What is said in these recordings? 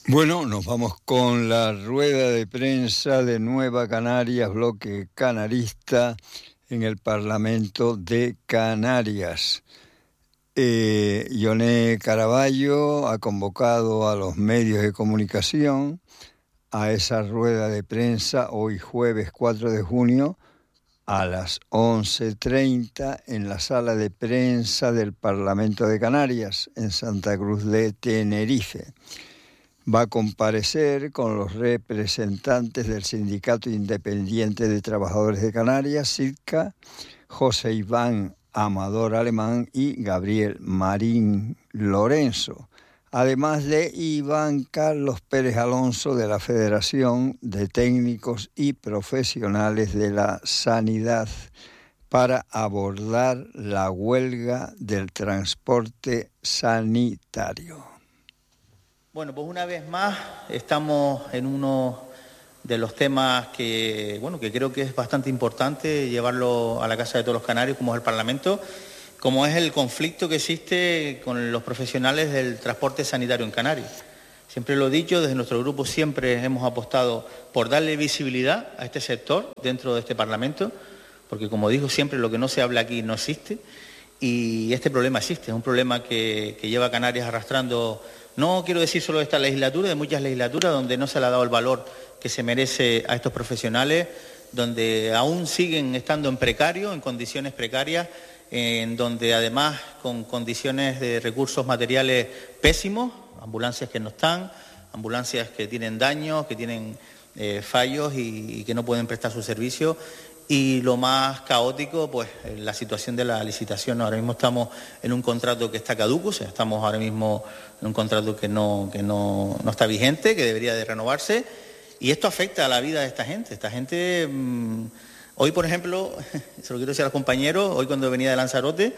Bueno, nos vamos con la rueda de prensa de Nueva Canarias, bloque canarista en el Parlamento de Canarias. Yoné Caraballo ha convocado a los medios de comunicación a esa rueda de prensa hoy jueves 4 de junio a las 11:30 en la sala de prensa del Parlamento de Canarias en Santa Cruz de Tenerife. Va a comparecer con los representantes del Sindicato Independiente de Trabajadores de Canarias, SITCA, José Iván Amador Alemán y Gabriel Marín Lorenzo, además de Iván Carlos Pérez Alonso de la Federación de Técnicos y Profesionales de la Sanidad, para abordar la huelga del transporte sanitario. Bueno, pues una vez más estamos en uno de los temas que creo que es bastante importante llevarlo a la casa de todos los canarios, como es el Parlamento, como es el conflicto que existe con los profesionales del transporte sanitario en Canarias. Siempre lo he dicho, desde nuestro grupo siempre hemos apostado por darle visibilidad a este sector dentro de este Parlamento, porque como digo siempre, lo que no se habla aquí no existe, y este problema existe, es un problema que lleva a Canarias arrastrando. No quiero decir solo de esta legislatura, de muchas legislaturas donde no se le ha dado el valor que se merece a estos profesionales, donde aún siguen estando en precario, en condiciones precarias, en donde además con condiciones de recursos materiales pésimos, ambulancias que no están, ambulancias que tienen daños, que tienen fallos y que no pueden prestar su servicio. Y lo más caótico, pues la situación de la licitación. Ahora mismo estamos en un contrato que está caduco, o sea, estamos ahora mismo en un contrato que no está vigente, que debería de renovarse, y esto afecta a la vida de esta gente. Esta gente, hoy por ejemplo, se lo quiero decir a los compañeros, hoy cuando venía de Lanzarote,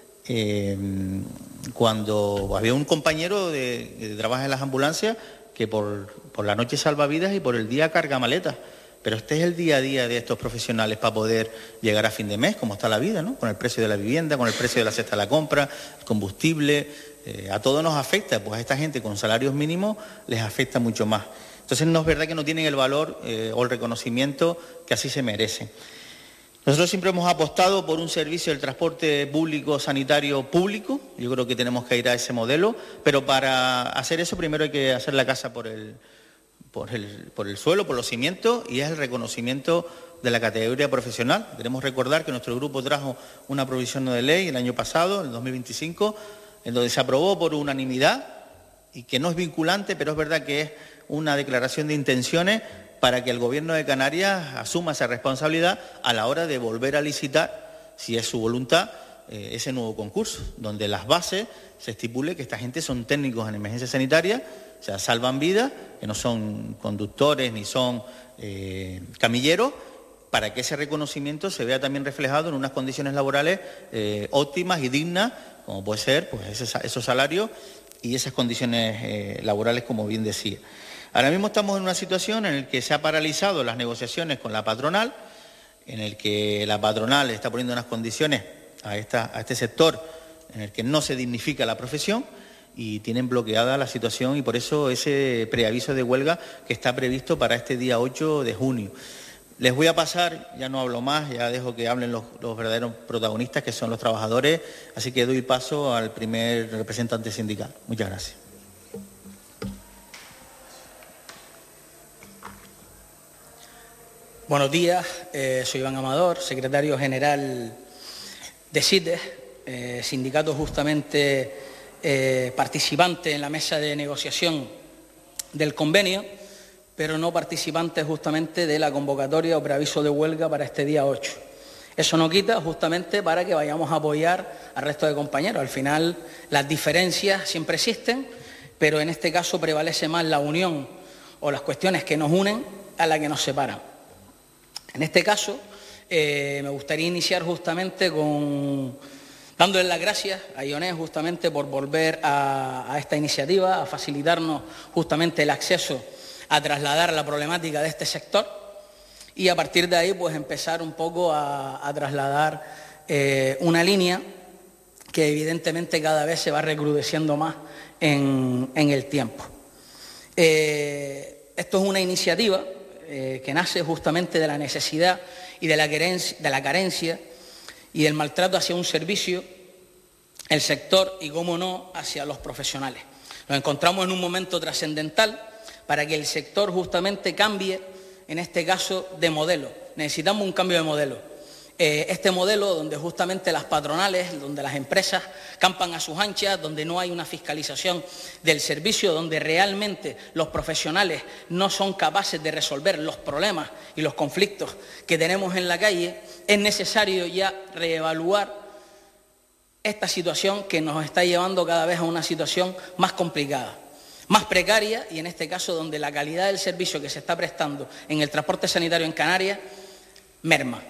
cuando había un compañero que trabaja en las ambulancias que por la noche salva vidas y por el día carga maletas. Pero este es el día a día de estos profesionales para poder llegar a fin de mes, como está la vida, ¿no? Con el precio de la vivienda, con el precio de la cesta de la compra, el combustible, a todos nos afecta, pues a esta gente con salarios mínimos les afecta mucho más. Entonces no es verdad que no tienen el valor o el reconocimiento que así se merecen. Nosotros siempre hemos apostado por un servicio del transporte público, sanitario público. Yo creo que tenemos que ir a ese modelo, pero para hacer eso primero hay que hacer la casa por el suelo, por los cimientos, y es el reconocimiento de la categoría profesional. Queremos recordar que nuestro grupo trajo una provisión de ley el año pasado, en el 2025, en donde se aprobó por unanimidad y que no es vinculante, pero es verdad que es una declaración de intenciones para que el Gobierno de Canarias asuma esa responsabilidad a la hora de volver a licitar, si es su voluntad, ese nuevo concurso, donde las bases se estipule que esta gente son técnicos en emergencia sanitaria, o sea, salvan vidas, que no son conductores ni son camilleros, para que ese reconocimiento se vea también reflejado en unas condiciones laborales óptimas y dignas, como puede ser pues, esos salarios y esas condiciones laborales, como bien decía. Ahora mismo estamos en una situación en la que se ha paralizado las negociaciones con la patronal, en el que la patronal está poniendo unas condiciones a este sector en el que no se dignifica la profesión, y tienen bloqueada la situación, y por eso ese preaviso de huelga que está previsto para este día 8 de junio. Les voy a pasar, ya no hablo más, ya dejo que hablen los verdaderos protagonistas, que son los trabajadores, así que doy paso al primer representante sindical. Muchas gracias. Buenos días, soy Iván Amador, secretario general de CITES, sindicato justamente participante en la mesa de negociación del convenio, pero no participante justamente de la convocatoria o preaviso de huelga para este día 8. Eso no quita justamente para que vayamos a apoyar al resto de compañeros. Al final las diferencias siempre existen, pero en este caso prevalece más la unión o las cuestiones que nos unen a las que nos separan. En este caso me gustaría iniciar justamente dándole las gracias a Yoné justamente por volver a esta iniciativa, a facilitarnos justamente el acceso a trasladar la problemática de este sector, y a partir de ahí pues empezar un poco a trasladar una línea que evidentemente cada vez se va recrudeciendo más en el tiempo. Esto es una iniciativa que nace justamente de la necesidad y de la carencia y del maltrato hacia un servicio, el sector y, cómo no, hacia los profesionales. Nos encontramos en un momento trascendental para que el sector justamente cambie, en este caso, de modelo. Necesitamos un cambio de modelo. Este modelo donde justamente las patronales, donde las empresas campan a sus anchas, donde no hay una fiscalización del servicio, donde realmente los profesionales no son capaces de resolver los problemas y los conflictos que tenemos en la calle, es necesario ya reevaluar esta situación que nos está llevando cada vez a una situación más complicada, más precaria, y en este caso donde la calidad del servicio que se está prestando en el transporte sanitario en Canarias merma.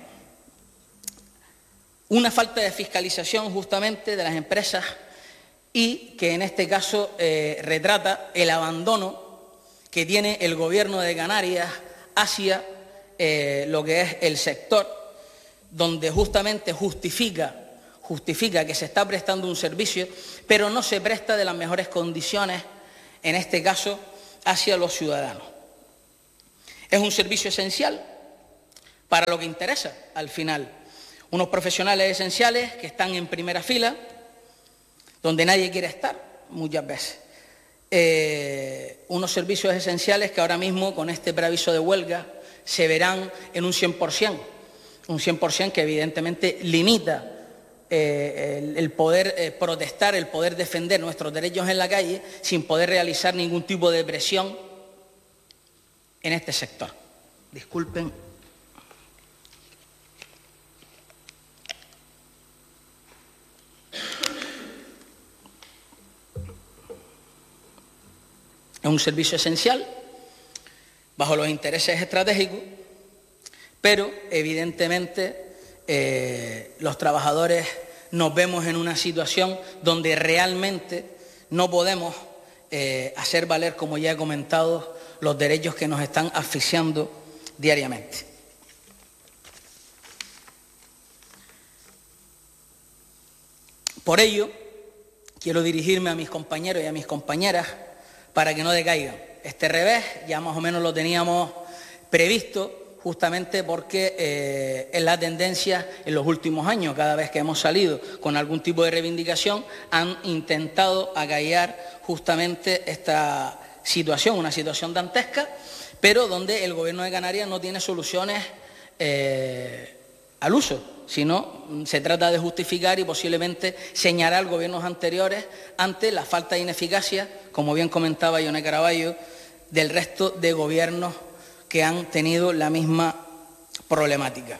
Una falta de fiscalización justamente de las empresas y que en este caso retrata el abandono que tiene el Gobierno de Canarias hacia lo que es el sector, donde justamente justifica que se está prestando un servicio, pero no se presta de las mejores condiciones, en este caso, hacia los ciudadanos. Es un servicio esencial para lo que interesa al final. Unos profesionales esenciales que están en primera fila, donde nadie quiere estar muchas veces. Unos servicios esenciales que ahora mismo con este preaviso de huelga se verán en un 100%, un 100% que evidentemente limita el poder protestar, el poder defender nuestros derechos en la calle sin poder realizar ningún tipo de presión en este sector. Disculpen. Es un servicio esencial, bajo los intereses estratégicos, pero evidentemente los trabajadores nos vemos en una situación donde realmente no podemos hacer valer, como ya he comentado, los derechos que nos están asfixiando diariamente. Por ello, quiero dirigirme a mis compañeros y a mis compañeras para que no decaigan. Este revés ya más o menos lo teníamos previsto, justamente porque es la tendencia en los últimos años. Cada vez que hemos salido con algún tipo de reivindicación, han intentado acallar justamente esta situación, una situación dantesca, pero donde el Gobierno de Canarias no tiene soluciones al uso, sino se trata de justificar y posiblemente señalar gobiernos anteriores ante la falta de ineficacia, como bien comentaba Ione Caraballo, del resto de gobiernos que han tenido la misma problemática.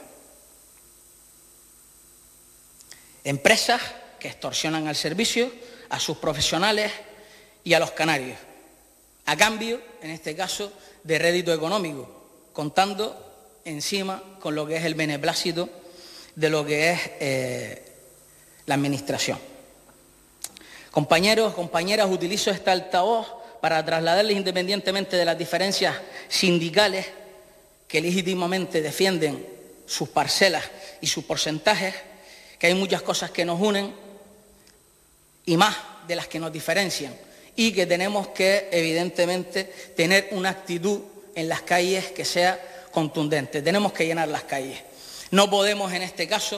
Empresas que extorsionan al servicio, a sus profesionales y a los canarios, a cambio, en este caso, de rédito económico, contando encima con lo que es el beneplácito de lo que es la Administración. Compañeros, compañeras, utilizo este altavoz para trasladarles, independientemente de las diferencias sindicales que legítimamente defienden sus parcelas y sus porcentajes, que hay muchas cosas que nos unen y más de las que nos diferencian, y que tenemos que, evidentemente, tener una actitud en las calles que sea contundente. Tenemos que llenar las calles. No podemos, en este caso,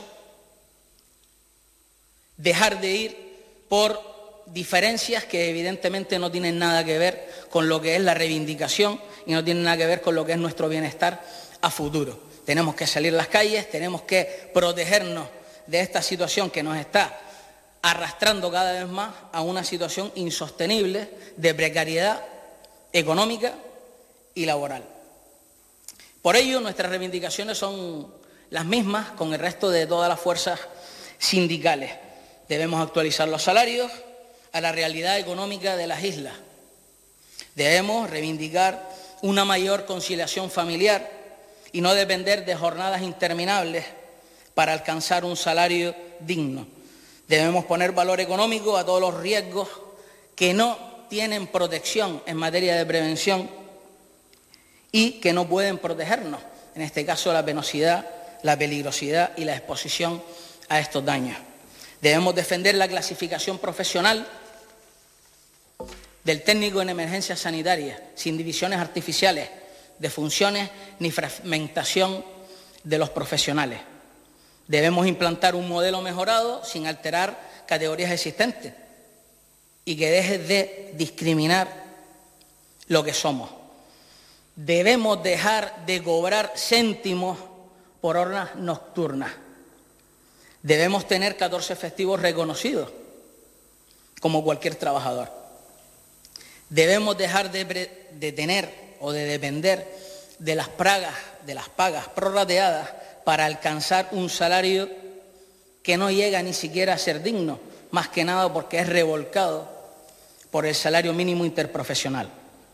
dejar de ir por diferencias que evidentemente no tienen nada que ver con lo que es la reivindicación y no tienen nada que ver con lo que es nuestro bienestar a futuro. Tenemos que salir a las calles, tenemos que protegernos de esta situación que nos está arrastrando cada vez más a una situación insostenible de precariedad económica y laboral. Por ello, nuestras reivindicaciones son las mismas con el resto de todas las fuerzas sindicales. Debemos actualizar los salarios a la realidad económica de las islas. Debemos reivindicar una mayor conciliación familiar y no depender de jornadas interminables para alcanzar un salario digno. Debemos poner valor económico a todos los riesgos que no tienen protección en materia de prevención y que no pueden protegernos, en este caso la penosidad, la peligrosidad y la exposición a estos daños. Debemos defender la clasificación profesional del técnico en emergencias sanitarias, sin divisiones artificiales de funciones ni fragmentación de los profesionales. Debemos implantar un modelo mejorado sin alterar categorías existentes y que deje de discriminar lo que somos. Debemos dejar de cobrar céntimos por horas nocturnas. Debemos tener 14 festivos reconocidos como cualquier trabajador. Debemos dejar de tener o de depender de las pagas prorrateadas para alcanzar un salario que no llega ni siquiera a ser digno, más que nada porque es revolcado por el salario mínimo interprofesional.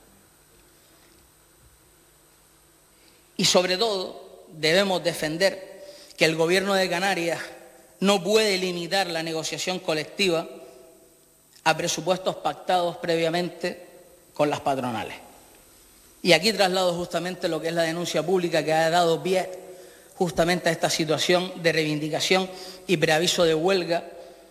Y sobre todo debemos defender que el Gobierno de Canarias no puede limitar la negociación colectiva a presupuestos pactados previamente con las patronales. Y aquí traslado justamente lo que es la denuncia pública que ha dado pie justamente a esta situación de reivindicación y preaviso de huelga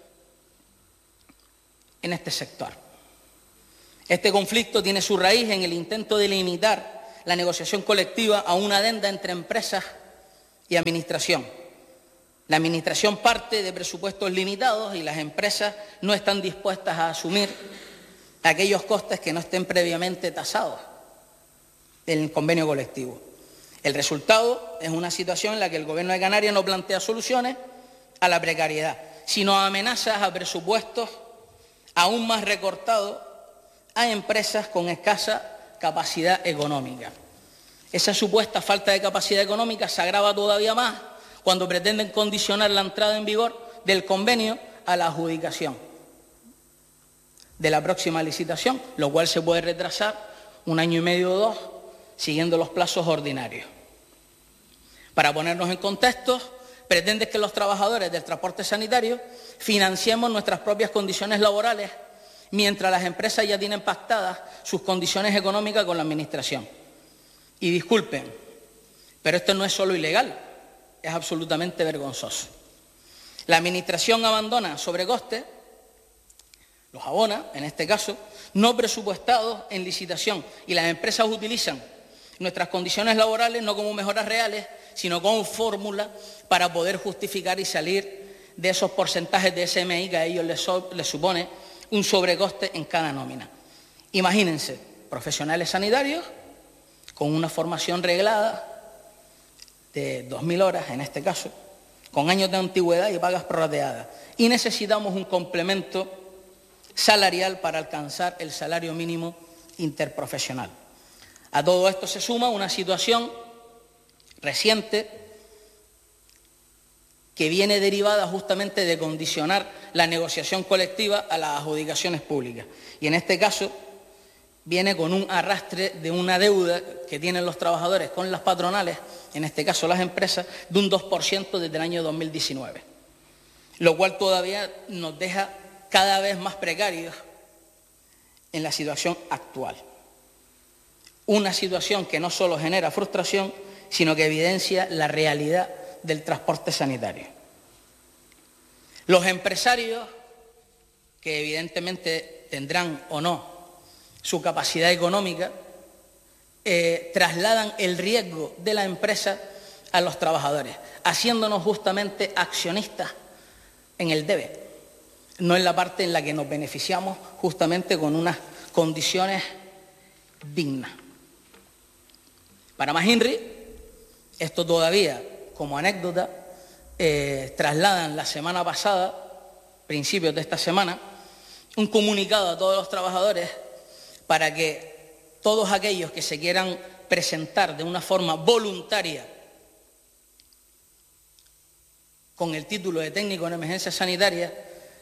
en este sector. Este conflicto tiene su raíz en el intento de limitar la negociación colectiva a una adenda entre empresas y administración. La administración parte de presupuestos limitados y las empresas no están dispuestas a asumir aquellos costes que no estén previamente tasados en el convenio colectivo. El resultado es una situación en la que el Gobierno de Canarias no plantea soluciones a la precariedad, sino amenazas a presupuestos aún más recortados a empresas con escasa capacidad económica. Esa supuesta falta de capacidad económica se agrava todavía más cuando pretenden condicionar la entrada en vigor del convenio a la adjudicación de la próxima licitación, lo cual se puede retrasar 1 año y medio o 2, siguiendo los plazos ordinarios. Para ponernos en contexto, pretenden que los trabajadores del transporte sanitario financiemos nuestras propias condiciones laborales, mientras las empresas ya tienen pactadas sus condiciones económicas con la Administración. Y disculpen, pero esto no es solo ilegal, es absolutamente vergonzoso. La Administración abandona sobrecostes, los abona, en este caso, no presupuestados en licitación, y las empresas utilizan nuestras condiciones laborales no como mejoras reales, sino como fórmula para poder justificar y salir de esos porcentajes de SMI que a ellos les supone un sobrecoste en cada nómina. Imagínense, profesionales sanitarios con una formación reglada de 2.000 horas, en este caso, con años de antigüedad y pagas prorrateadas. Y necesitamos un complemento salarial para alcanzar el salario mínimo interprofesional. A todo esto se suma una situación reciente que viene derivada justamente de condicionar la negociación colectiva a las adjudicaciones públicas. Y en este caso viene con un arrastre de una deuda que tienen los trabajadores con las patronales, en este caso las empresas, de un 2% desde el año 2019, lo cual todavía nos deja cada vez más precarios en la situación actual. Una situación que no solo genera frustración, sino que evidencia la realidad del transporte sanitario. Los empresarios, que evidentemente tendrán o no su capacidad económica, trasladan el riesgo de la empresa a los trabajadores, haciéndonos justamente accionistas en el debe, no en la parte en la que nos beneficiamos justamente con unas condiciones dignas. Para Mahinri, esto todavía, como anécdota, trasladan la semana pasada, principios de esta semana, un comunicado a todos los trabajadores para que todos aquellos que se quieran presentar de una forma voluntaria con el título de técnico en emergencias sanitarias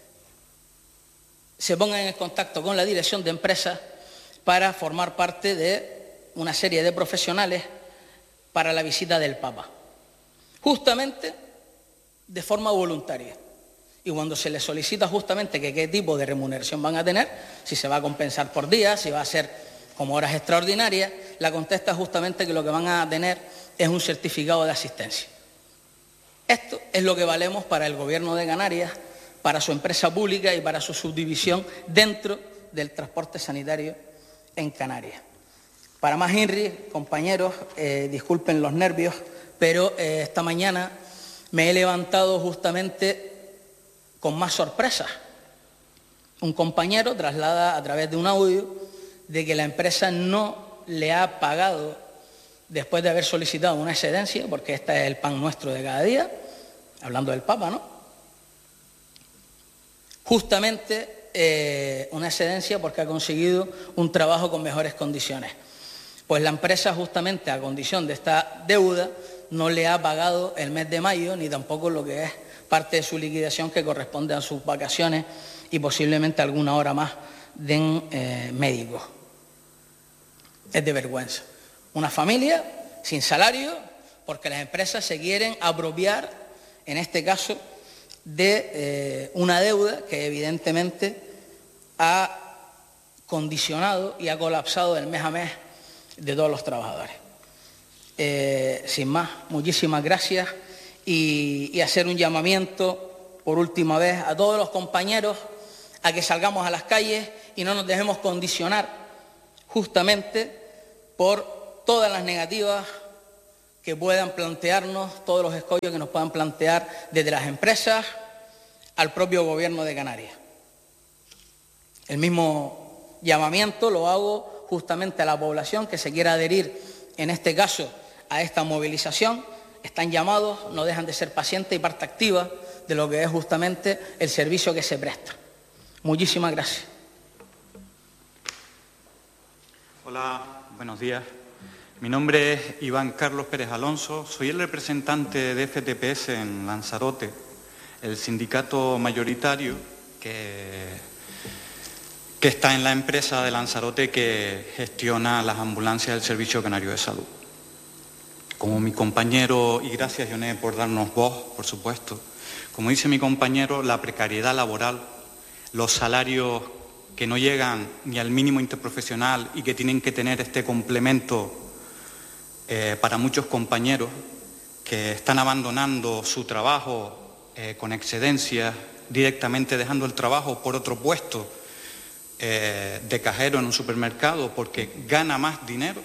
se pongan en contacto con la dirección de empresas para formar parte de una serie de profesionales para la visita del Papa, justamente de forma voluntaria. Y cuando se les solicita justamente que qué tipo de remuneración van a tener, si se va a compensar por día, si va a ser como horas extraordinarias, la contesta justamente que lo que van a tener es un certificado de asistencia. Esto es lo que valemos para el Gobierno de Canarias, para su empresa pública y para su subdivisión dentro del transporte sanitario en Canarias. Para más INRI, compañeros, disculpen los nervios, pero esta mañana me he levantado justamente con más sorpresas. Un compañero traslada a través de un audio de que la empresa no le ha pagado, después de haber solicitado una excedencia, porque este es el pan nuestro de cada día, hablando del Papa, ¿no? Justamente una excedencia porque ha conseguido un trabajo con mejores condiciones. Pues la empresa, justamente a condición de esta deuda, no le ha pagado el mes de mayo, ni tampoco lo que es parte de su liquidación que corresponde a sus vacaciones y posiblemente alguna hora más de médicos. Es de vergüenza. Una familia sin salario porque las empresas se quieren apropiar, en este caso, de una deuda que evidentemente ha condicionado y ha colapsado del mes a mes de todos los trabajadores. Sin más, muchísimas gracias y hacer un llamamiento por última vez a todos los compañeros a que salgamos a las calles y no nos dejemos condicionar justamente por todas las negativas que puedan plantearnos, todos los escollos que nos puedan plantear desde las empresas al propio Gobierno de Canarias. El mismo llamamiento lo hago justamente a la población que se quiera adherir, en este caso, a esta movilización. Están llamados, no dejan de ser pacientes y parte activa de lo que es justamente el servicio que se presta. Muchísimas gracias. Hola, buenos días. Mi nombre es Iván Carlos Pérez Alonso, soy el representante de FTPS en Lanzarote, el sindicato mayoritario que está en la empresa de Lanzarote que gestiona las ambulancias del Servicio Canario de Salud. Como mi compañero, y gracias Yoné por darnos voz, por supuesto, como dice mi compañero, la precariedad laboral, los salarios que no llegan ni al mínimo interprofesional y que tienen que tener este complemento para muchos compañeros que están abandonando su trabajo con excedencias, directamente dejando el trabajo por otro puesto de cajero en un supermercado porque gana más dinero.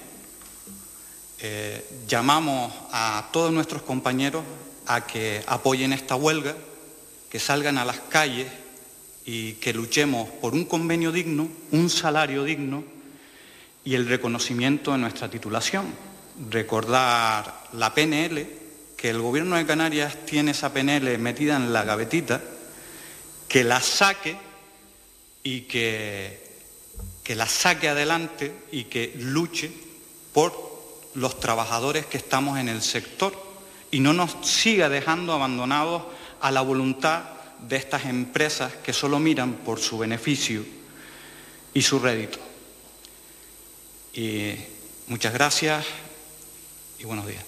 Llamamos a todos nuestros compañeros a que apoyen esta huelga, que salgan a las calles y que luchemos por un convenio digno, un salario digno y el reconocimiento de nuestra titulación. Recordar la PNL, que el Gobierno de Canarias tiene esa PNL metida en la gavetita, que la saque y que la saque adelante y que luche por los trabajadores que estamos en el sector y no nos siga dejando abandonados a la voluntad de estas empresas que solo miran por su beneficio y su rédito. Y muchas gracias y buenos días.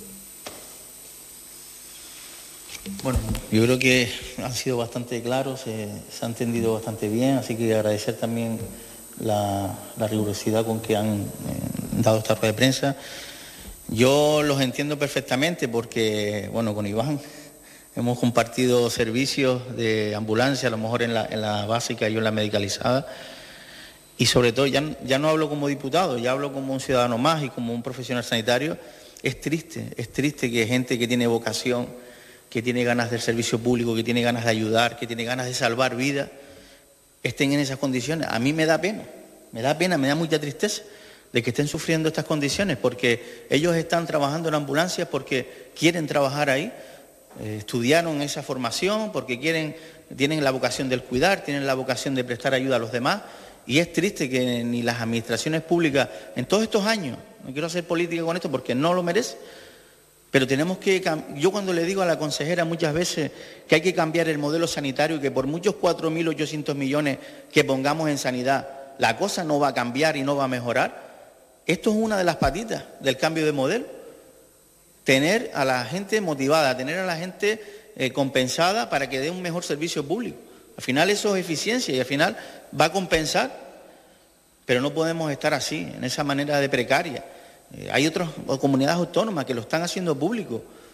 Bueno, yo creo que han sido bastante claros, se ha entendido bastante bien, así que agradecer también la rigurosidad con que han dado esta rueda de prensa. Yo los entiendo perfectamente porque, bueno, con Iván hemos compartido servicios de ambulancia, a lo mejor en la básica y yo en la medicalizada, y sobre todo ya no hablo como diputado, ya hablo como un ciudadano más y como un profesional sanitario. Es triste que gente que tiene vocación, que tiene ganas del servicio público, que tiene ganas de ayudar, que tiene ganas de salvar vidas, estén en esas condiciones. A mí me da pena, me da mucha tristeza de que estén sufriendo estas condiciones, porque ellos están trabajando en ambulancias porque quieren trabajar ahí, estudiaron esa formación, porque tienen la vocación del cuidar, tienen la vocación de prestar ayuda a los demás, y es triste que ni las administraciones públicas, en todos estos años, no quiero hacer política con esto porque no lo merece, pero tenemos que, yo cuando le digo a la consejera muchas veces que hay que cambiar el modelo sanitario y que por muchos 4.800 millones que pongamos en sanidad, la cosa no va a cambiar y no va a mejorar, esto es una de las patitas del cambio de modelo. Tener a la gente motivada, tener a la gente compensada para que dé un mejor servicio público. Al final eso es eficiencia y al final va a compensar, pero no podemos estar así, en esa manera de precaria. Hay otras comunidades autónomas que lo están haciendo público.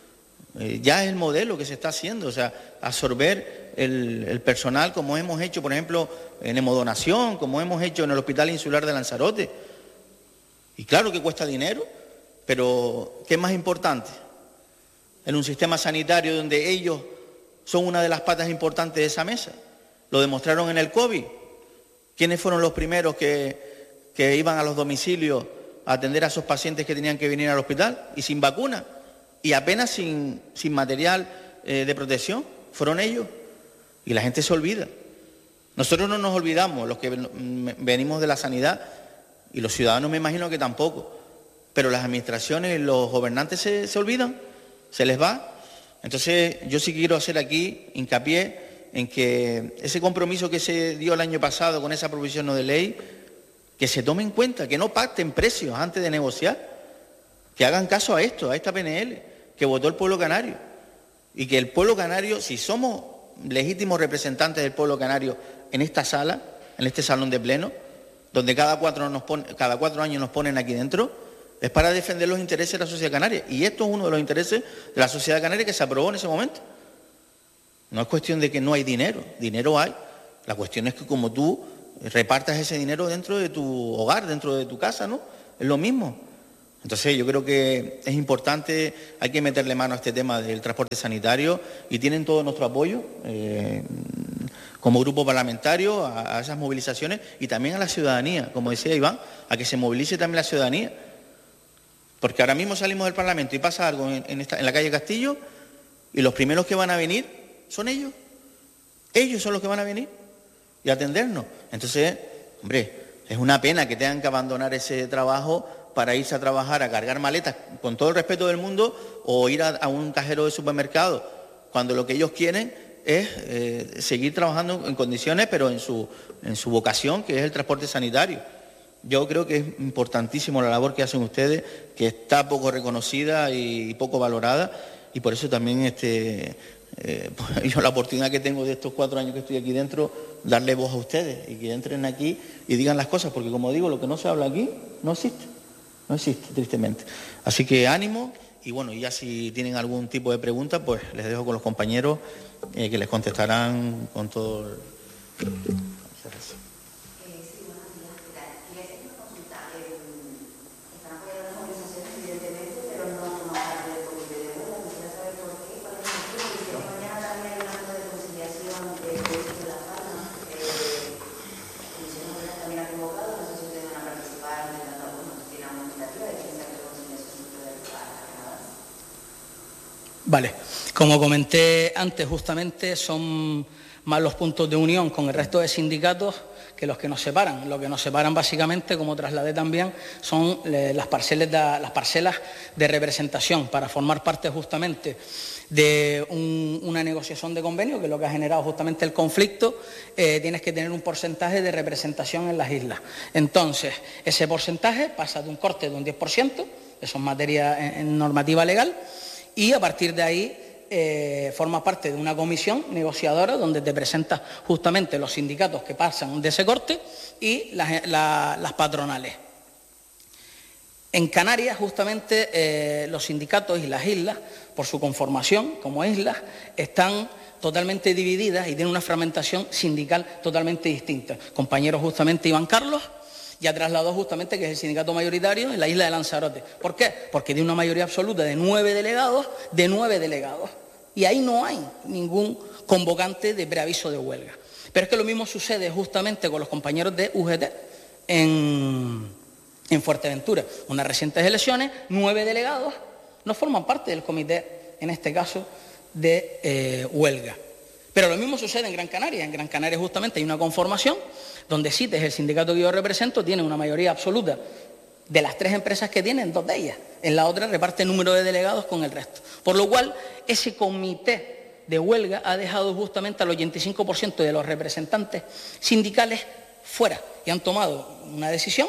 Ya es el modelo que se está haciendo, o sea, absorber el personal como hemos hecho, por ejemplo, en hemodonación, como hemos hecho en el Hospital Insular de Lanzarote. Y claro que cuesta dinero, pero ¿qué es más importante? En un sistema sanitario donde ellos son una de las patas importantes de esa mesa. Lo demostraron en el COVID. ¿Quiénes fueron los primeros que iban a los domicilios a atender a esos pacientes que tenían que venir al hospital y sin vacuna y apenas sin material de protección? Fueron ellos. Y la gente se olvida. Nosotros no nos olvidamos, los que venimos de la sanidad, y los ciudadanos me imagino que tampoco, pero las administraciones, los gobernantes se olvidan, se les va. Entonces yo sí quiero hacer aquí hincapié en que ese compromiso que se dio el año pasado con esa proposición no de ley, que se tome en cuenta, que no pacten precios antes de negociar, que hagan caso a esto, a esta PNL, que votó el pueblo canario, y que el pueblo canario, si somos legítimos representantes del pueblo canario en esta sala, en este salón de pleno, donde cada 4 años nos ponen aquí dentro, es para defender los intereses de la sociedad canaria. Y esto es uno de los intereses de la sociedad canaria que se aprobó en ese momento. No es cuestión de que no hay dinero, dinero hay. La cuestión es que como tú repartas ese dinero dentro de tu hogar, dentro de tu casa, ¿no? Es lo mismo. Entonces yo creo que es importante, hay que meterle mano a este tema del transporte sanitario y tienen todo nuestro apoyo como grupo parlamentario a esas movilizaciones y también a la ciudadanía, como decía Iván, a que se movilice también la ciudadanía. Porque ahora mismo salimos del Parlamento y pasa algo en la calle Castillo y los primeros que van a venir son ellos. Ellos son los que van a venir y atendernos. Entonces, hombre, es una pena que tengan que abandonar ese trabajo para irse a trabajar, a cargar maletas, con todo el respeto del mundo, o ir a un cajero de supermercado, cuando lo que ellos quieren es seguir trabajando en condiciones, pero en su vocación, que es el transporte sanitario. Yo creo que es importantísimo la labor que hacen ustedes, que está poco reconocida y poco valorada, y por eso también yo la oportunidad que tengo de estos 4 años que estoy aquí dentro, darle voz a ustedes y que entren aquí y digan las cosas, porque como digo, lo que no se habla aquí no existe, tristemente. Así que ánimo, y bueno, ya si tienen algún tipo de pregunta, pues les dejo con los compañeros que les contestarán con todo el... Muchas gracias. Vale, como comenté antes, justamente son más los puntos de unión con el resto de sindicatos que los que nos separan. Lo que nos separan básicamente, como trasladé también, son las parcelas de representación para formar parte justamente de una negociación de convenio, que es lo que ha generado justamente el conflicto. Tienes que tener un porcentaje de representación en las islas. Entonces, ese porcentaje pasa de un corte de un 10%, eso es materia en normativa legal, y a partir de ahí forma parte de una comisión negociadora donde te presentas justamente los sindicatos que pasan de ese corte y las patronales. En Canarias, justamente, los sindicatos y las islas, por su conformación como islas, están totalmente divididas y tienen una fragmentación sindical totalmente distinta. Compañero justamente Iván Carlos ya trasladó justamente que es el sindicato mayoritario en la isla de Lanzarote. ¿Por qué? Porque tiene una mayoría absoluta de 9 delegados, y ahí no hay ningún convocante de preaviso de huelga. Pero es que lo mismo sucede justamente con los compañeros de UGT en Fuerteventura. Unas recientes elecciones, 9 delegados no forman parte del comité, en este caso, de huelga. Pero lo mismo sucede en Gran Canaria. En Gran Canaria justamente hay una conformación donde CITES, el sindicato que yo represento, tiene una mayoría absoluta de las 3 empresas que tienen, 2 de ellas. En la otra reparte el número de delegados con el resto. Por lo cual, ese comité de huelga ha dejado justamente al 85% de los representantes sindicales fuera y han tomado una decisión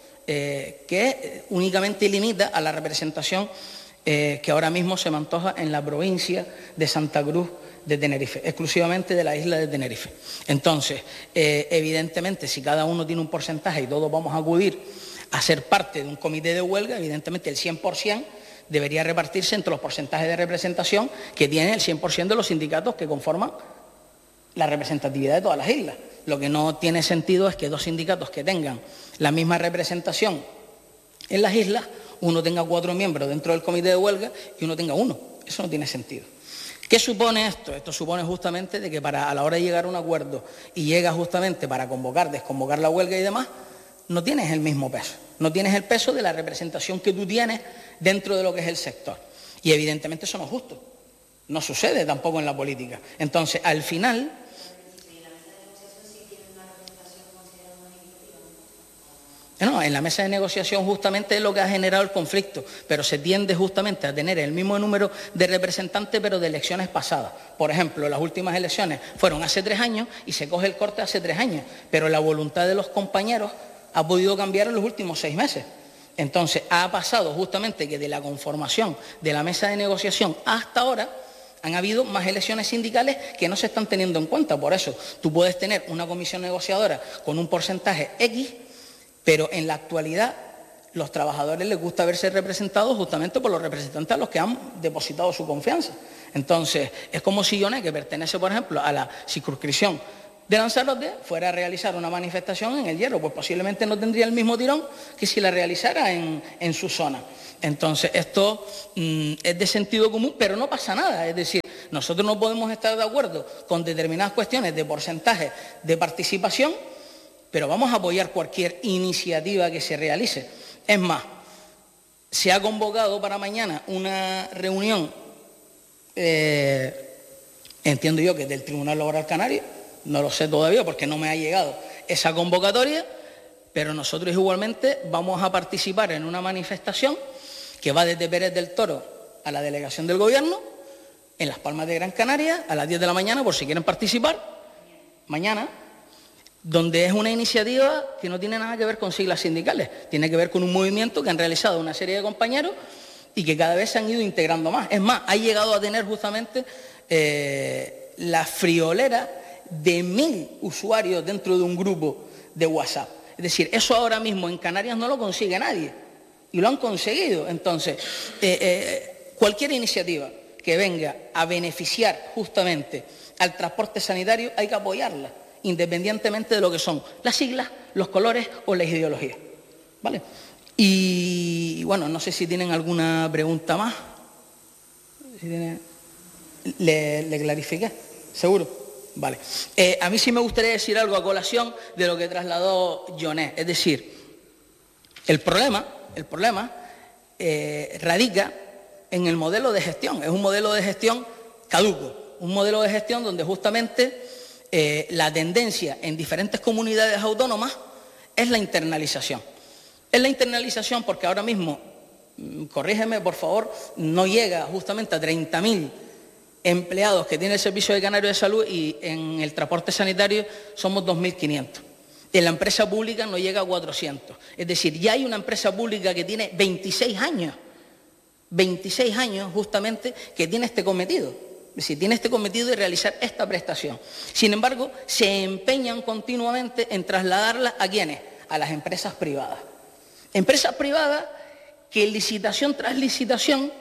que únicamente limita a la representación que ahora mismo se me antoja en la provincia de Santa Cruz de Tenerife, exclusivamente de la isla de Tenerife. Entonces, evidentemente, si cada uno tiene un porcentaje y todos vamos a acudir a ser parte de un comité de huelga, evidentemente el 100% debería repartirse entre los porcentajes de representación que tienen el 100% de los sindicatos que conforman la representatividad de todas las islas. Lo que no tiene sentido es que dos sindicatos que tengan la misma representación en las islas, uno tenga 4 miembros dentro del comité de huelga y uno tenga 1. Eso no tiene sentido. ¿Qué supone esto? Esto supone justamente de que a la hora de llegar a un acuerdo y llega justamente para desconvocar la huelga y demás, no tienes el mismo peso. No tienes el peso de la representación que tú tienes dentro de lo que es el sector. Y evidentemente eso no es justo. No sucede tampoco en la política. Entonces, al final... No, en la mesa de negociación justamente es lo que ha generado el conflicto, pero se tiende justamente a tener el mismo número de representantes, pero de elecciones pasadas. Por ejemplo, las últimas elecciones fueron hace 3 años y se coge el corte hace 3 años, pero la voluntad de los compañeros ha podido cambiar en los últimos 6 meses. Entonces, ha pasado justamente que de la conformación de la mesa de negociación hasta ahora han habido más elecciones sindicales que no se están teniendo en cuenta. Por eso, tú puedes tener una comisión negociadora con un porcentaje X, pero en la actualidad los trabajadores les gusta verse representados justamente por los representantes a los que han depositado su confianza. Entonces, es como si Yoné, que pertenece, por ejemplo, a la circunscripción de Lanzarote, fuera a realizar una manifestación en El Hierro, pues posiblemente no tendría el mismo tirón que si la realizara en su zona. Entonces, esto es de sentido común, pero no pasa nada. Es decir, nosotros no podemos estar de acuerdo con determinadas cuestiones de porcentaje de participación, pero vamos a apoyar cualquier iniciativa que se realice. Es más, se ha convocado para mañana una reunión, entiendo yo que del Tribunal Laboral Canario, no lo sé todavía porque no me ha llegado esa convocatoria, pero nosotros igualmente vamos a participar en una manifestación que va desde Pérez del Toro a la delegación del Gobierno, en Las Palmas de Gran Canaria, a las 10 de la mañana, por si quieren participar, mañana, donde es una iniciativa que no tiene nada que ver con siglas sindicales, tiene que ver con un movimiento que han realizado una serie de compañeros y que cada vez se han ido integrando más. Es más, ha llegado a tener justamente la friolera de 1000 usuarios dentro de un grupo de WhatsApp. Es decir, eso ahora mismo en Canarias no lo consigue nadie y lo han conseguido. Entonces, cualquier iniciativa que venga a beneficiar justamente al transporte sanitario hay que apoyarla, independientemente de lo que son las siglas, los colores o las ideologías. ¿Vale? Y bueno, no sé si tienen alguna pregunta más. ¿Le clarifiqué? ¿Seguro? Vale. A mí sí me gustaría decir algo a colación de lo que trasladó Yoné. Es decir, el problema radica en el modelo de gestión. Es un modelo de gestión caduco, un modelo de gestión donde justamente la tendencia en diferentes comunidades autónomas es la internalización. Es la internalización porque ahora mismo, corrígeme por favor, no llega justamente a 30.000 empleados que tiene el Servicio de Canario de Salud y en el transporte sanitario somos 2.500. En la empresa pública no llega a 400. Es decir, ya hay una empresa pública que tiene 26 años justamente que tiene este cometido. Es decir, tiene este cometido de realizar esta prestación. Sin embargo, se empeñan continuamente en trasladarla ¿a quiénes? A las empresas privadas. Empresas privadas que licitación tras licitación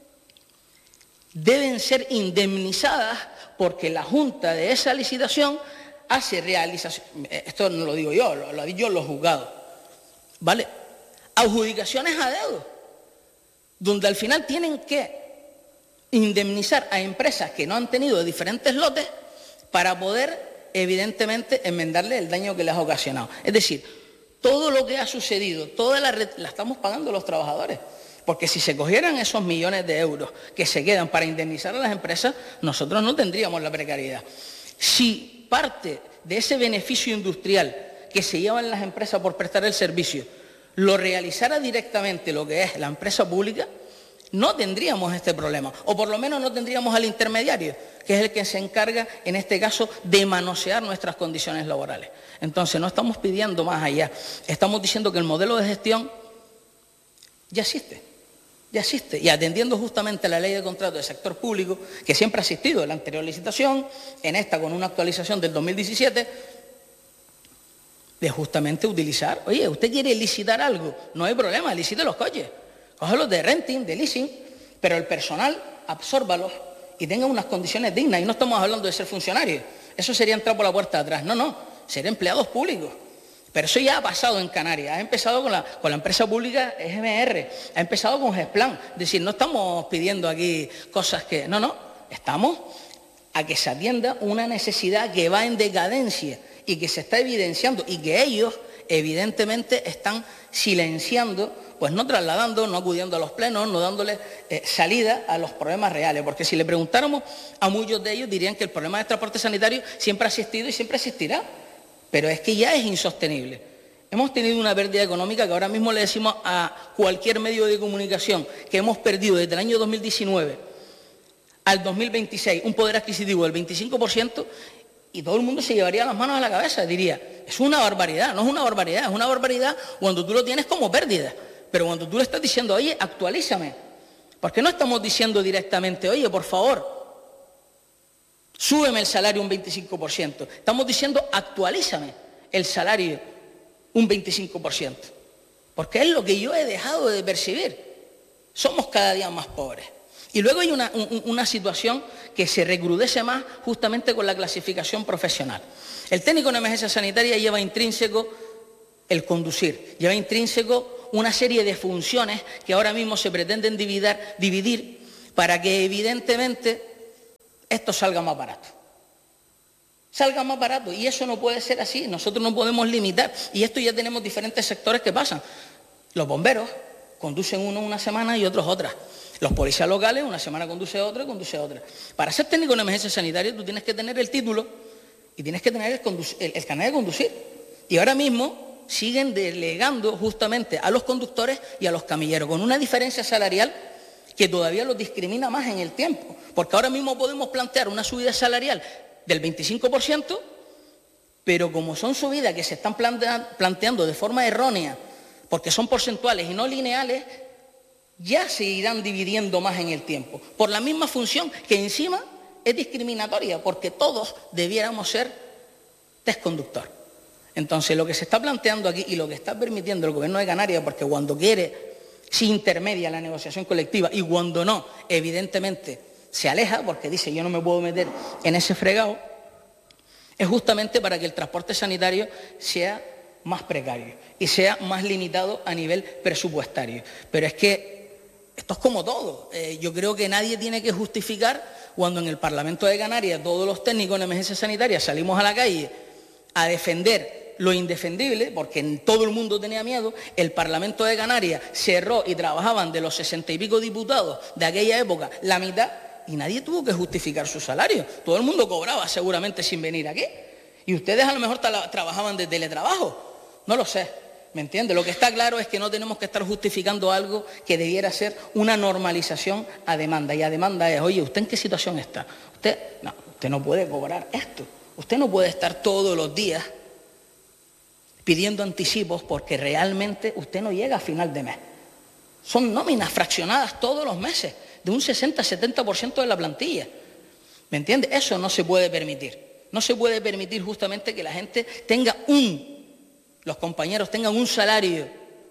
deben ser indemnizadas porque la Junta de esa licitación hace realización, esto no lo digo yo, lo digo yo los juzgados, ¿vale? Adjudicaciones a dedo, donde al final tienen que indemnizar a empresas que no han tenido diferentes lotes para poder, evidentemente, enmendarle el daño que les ha ocasionado. Es decir, todo lo que ha sucedido, toda la estamos pagando los trabajadores. Porque si se cogieran esos millones de euros que se quedan para indemnizar a las empresas, nosotros no tendríamos la precariedad. Si parte de ese beneficio industrial que se llevan las empresas por prestar el servicio lo realizara directamente lo que es la empresa pública, no tendríamos este problema. O por lo menos no tendríamos al intermediario, que es el que se encarga, en este caso, de manosear nuestras condiciones laborales. Entonces, no estamos pidiendo más allá. Estamos diciendo que el modelo de gestión ya existe. Ya existe, y atendiendo justamente a la ley de contrato del sector público, que siempre ha existido en la anterior licitación, en esta con una actualización del 2017, de justamente utilizar, oye, usted quiere licitar algo, no hay problema, licite los coches. cógelos de renting, de leasing, pero el personal, absórbalos y tenga unas condiciones dignas. Y no estamos hablando de ser funcionarios, eso sería entrar por la puerta de atrás. No, ser empleados públicos. Pero eso ya ha pasado en Canarias, ha empezado con la empresa pública GMR, ha empezado con Gesplan. Es decir, no estamos pidiendo aquí cosas que... No, estamos a que se atienda una necesidad que va en decadencia y que se está evidenciando y que ellos evidentemente están silenciando, pues no trasladando, no acudiendo a los plenos, no dándole salida a los problemas reales. Porque si le preguntáramos a muchos de ellos dirían que el problema del transporte sanitario siempre ha existido y siempre existirá. Pero es que ya es insostenible. Hemos tenido una pérdida económica que ahora mismo le decimos a cualquier medio de comunicación que hemos perdido desde el año 2019 al 2026 un poder adquisitivo del 25% y todo el mundo se llevaría las manos a la cabeza, diría, es una barbaridad. No es una barbaridad, es una barbaridad cuando tú lo tienes como pérdida. Pero cuando tú le estás diciendo, oye, actualízame, ¿por qué no estamos diciendo directamente, oye, por favor, súbeme el salario un 25%. Estamos diciendo, actualízame el salario un 25%. Porque es lo que yo he dejado de percibir. Somos cada día más pobres. Y luego hay una situación que se recrudece más justamente con la clasificación profesional. El técnico en emergencia sanitaria lleva intrínseco el conducir, lleva intrínseco una serie de funciones que ahora mismo se pretenden dividir para que evidentemente esto salga más barato. Salga más barato, y eso no puede ser así. Nosotros no podemos limitar, y esto ya tenemos diferentes sectores que pasan. Los bomberos conducen uno una semana y otros otra. Los policías locales una semana conduce otro y conduce otra. Para ser técnico en emergencia sanitaria tú tienes que tener el título y tienes que tener el carnet de conducir. Y ahora mismo siguen delegando justamente a los conductores y a los camilleros, con una diferencia salarial que todavía los discrimina más en el tiempo. Porque ahora mismo podemos plantear una subida salarial del 25%, pero como son subidas que se están planteando de forma errónea, porque son porcentuales y no lineales, ya se irán dividiendo más en el tiempo, por la misma función que encima es discriminatoria, porque todos debiéramos ser test conductor. Entonces, lo que se está planteando aquí y lo que está permitiendo el Gobierno de Canarias, porque cuando quiere se intermedia la negociación colectiva y cuando no, evidentemente se aleja porque dice yo no me puedo meter en ese fregado, es justamente para que el transporte sanitario sea más precario y sea más limitado a nivel presupuestario. Pero es que esto es como todo. Yo creo que nadie tiene que justificar cuando en el Parlamento de Canarias todos los técnicos en emergencia sanitaria salimos a la calle a defender lo indefendible, porque todo el mundo tenía miedo. El Parlamento de Canarias cerró y trabajaban de los 60 y pico diputados de aquella época la mitad y nadie tuvo que justificar su salario. Todo el mundo cobraba seguramente sin venir aquí. Y ustedes a lo mejor trabajaban de teletrabajo. No lo sé, ¿me entiende? Lo que está claro es que no tenemos que estar justificando algo que debiera ser una normalización a demanda. Y a demanda es, oye, ¿usted en qué situación está? Usted no puede cobrar esto. Usted no puede estar todos los días pidiendo anticipos porque realmente usted no llega a final de mes. Son nóminas fraccionadas todos los meses, de un 60-70% de la plantilla. ¿Me entiende? Eso no se puede permitir. No se puede permitir justamente que la gente los compañeros tengan un salario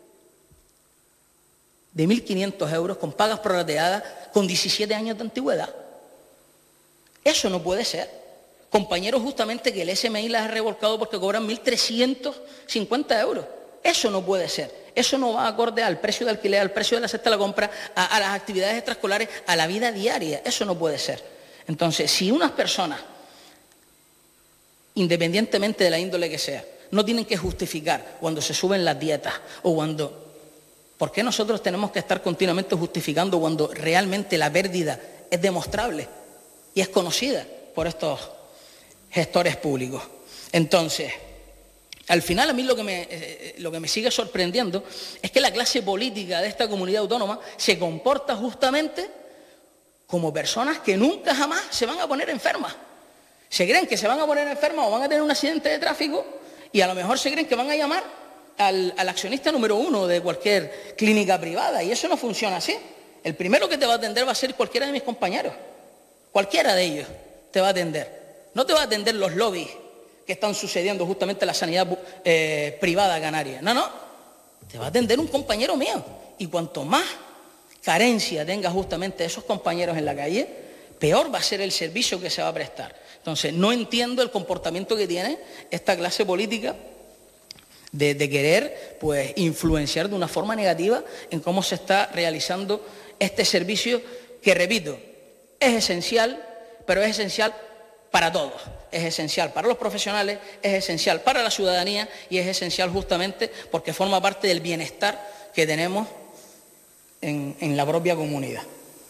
de 1.500 euros con pagas prorrateadas con 17 años de antigüedad. Eso no puede ser. Compañeros justamente que el SMI las ha revolcado porque cobran 1.350 euros. Eso no puede ser. Eso no va acorde al precio de alquiler, al precio de la cesta de la compra, a las actividades extraescolares, a la vida diaria. Eso no puede ser. Entonces, si unas personas, independientemente de la índole que sea, no tienen que justificar cuando se suben las dietas o cuando... ¿Por qué nosotros tenemos que estar continuamente justificando cuando realmente la pérdida es demostrable y es conocida por estos gestores públicos? Entonces, al final a mí lo que me sigue sorprendiendo es que la clase política de esta comunidad autónoma se comporta justamente como personas que nunca jamás se van a poner enfermas. Se creen que se van a poner enfermas o van a tener un accidente de tráfico y a lo mejor se creen que van a llamar al accionista número 1 de cualquier clínica privada, y eso no funciona así. El primero que te va a atender va a ser cualquiera de mis compañeros. Cualquiera de ellos te va a atender. No te va a atender los lobbies que están sucediendo justamente en la sanidad privada canaria. No. Te va a atender un compañero mío. Y cuanto más carencia tenga justamente esos compañeros en la calle, peor va a ser el servicio que se va a prestar. Entonces, no entiendo el comportamiento que tiene esta clase política de querer pues, influenciar de una forma negativa en cómo se está realizando este servicio que, repito, es esencial, pero es esencial para todos. Es esencial para los profesionales, es esencial para la ciudadanía y es esencial justamente porque forma parte del bienestar que tenemos en la propia comunidad.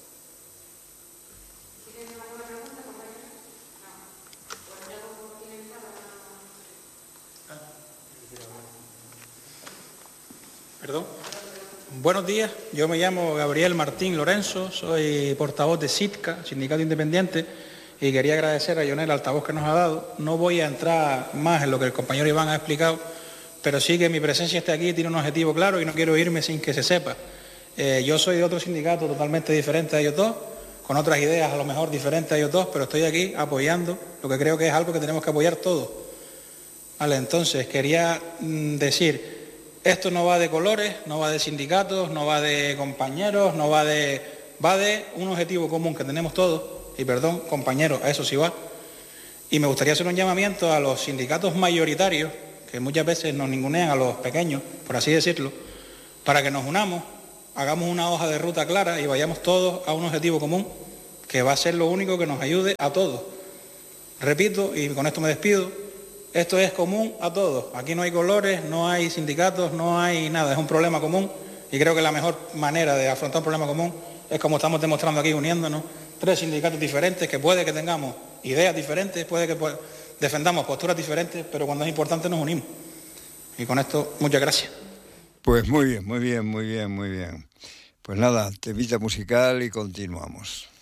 Perdón. Buenos días, yo me llamo Gabriel Martín Lorenzo, soy portavoz de SITCA, Sindicato Independiente, y quería agradecer a Ionel el altavoz que nos ha dado. No voy a entrar más en lo que el compañero Iván ha explicado, pero sí que mi presencia esté aquí tiene un objetivo claro y no quiero irme sin que se sepa. Yo soy de otro sindicato totalmente diferente a ellos dos, con otras ideas a lo mejor diferentes a ellos dos, pero estoy aquí apoyando lo que creo que es algo que tenemos que apoyar todos. Vale, entonces quería decir... Esto no va de colores, no va de sindicatos, no va de compañeros, va de un objetivo común que tenemos todos, y perdón, compañeros, a eso sí va. Y me gustaría hacer un llamamiento a los sindicatos mayoritarios, que muchas veces nos ningunean a los pequeños, por así decirlo, para que nos unamos, hagamos una hoja de ruta clara y vayamos todos a un objetivo común, que va a ser lo único que nos ayude a todos. Repito, y con esto me despido, esto es común a todos. Aquí no hay colores, no hay sindicatos, no hay nada. Es un problema común y creo que la mejor manera de afrontar un problema común es como estamos demostrando aquí, uniéndonos. 3 sindicatos diferentes, que puede que tengamos ideas diferentes, puede que defendamos posturas diferentes, pero cuando es importante nos unimos. Y con esto, muchas gracias. Pues muy bien. Pues nada, temita musical y continuamos.